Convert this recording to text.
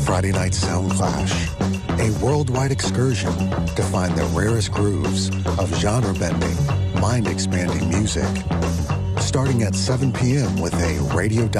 Friday Night Sound Clash, a worldwide excursion to find the rarest grooves of genre-bending, mind-expanding music. Starting at 7 p.m. with a radio